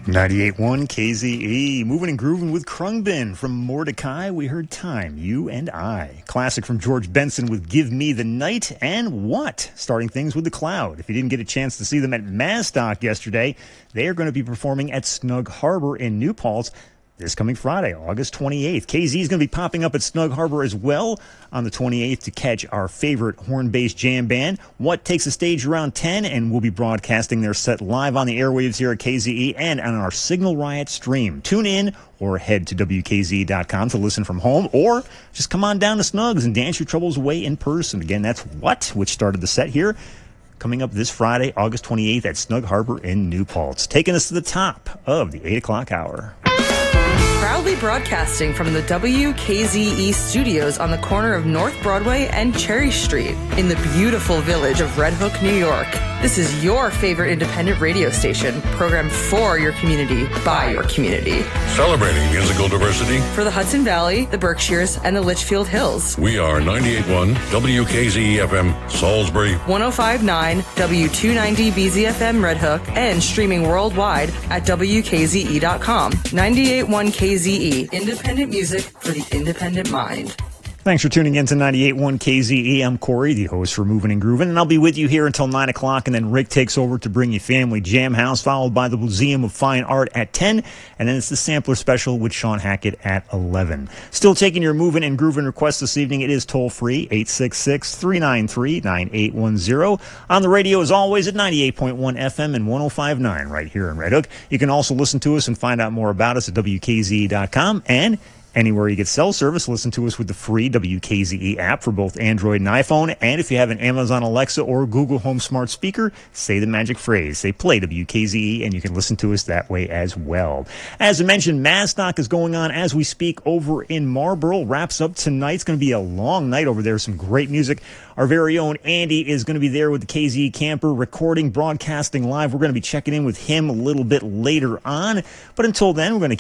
98.1 KZE, moving and grooving with Krungbin. From Mordecai, we heard Time, You and I. Classic from George Benson with Give Me the Night and What? Starting things with The Cloud. If you didn't get a chance to see them at Mastock yesterday, they are going to be performing at Snug Harbor in New Paltz this coming Friday, August 28th. KZ is going to be popping up at Snug Harbor as well on the 28th to catch our favorite horn-based jam band. What takes the stage around 10, and we'll be broadcasting their set live on the airwaves here at KZE and on our Signal Riot stream. Tune in or head to WKZE.com to listen from home, or just come on down to Snugs and dance your troubles away in person. Again, that's What, which started the set here, coming up this Friday, August 28th at Snug Harbor in New Paltz, taking us to the top of the 8 o'clock hour. Proudly broadcasting from the WKZE studios on the corner of North Broadway and Cherry Street in the beautiful village of Red Hook, New York. This is your favorite independent radio station, programmed for your community, by your community. Celebrating musical diversity for the Hudson Valley, the Berkshires, and the Litchfield Hills. We are 98.1 WKZE-FM Salisbury, 105.9 W290 BZFM Red Hook, and streaming worldwide at WKZE.com. 98.1 KZE, independent music for the independent mind. Thanks for tuning in to 98.1 KZE. I'm Corey, the host for Moving and Grooving, and I'll be with you here until 9 o'clock, and then Rick takes over to bring you Family Jam House, followed by the Museum of Fine Art at 10, and then it's the Sampler Special with Sean Hackett at 11. Still taking your Moving and Grooving requests this evening. It is toll-free, 866-393-9810. On the radio, as always, at 98.1 FM and 105.9 right here in Red Hook. You can also listen to us and find out more about us at WKZE.com, and anywhere you get cell service, listen to us with the free WKZE app for both Android and iPhone. And if you have an Amazon Alexa or Google Home smart speaker, say the magic phrase. Say play WKZE, and you can listen to us that way as well. As I mentioned, Mastock is going on as we speak over in Marlboro. Wraps up tonight. It's going to be a long night over there. Some great music. Our very own Andy is going to be there with the KZE Camper, recording, broadcasting live. We're going to be checking in with him a little bit later on. But until then, we're going to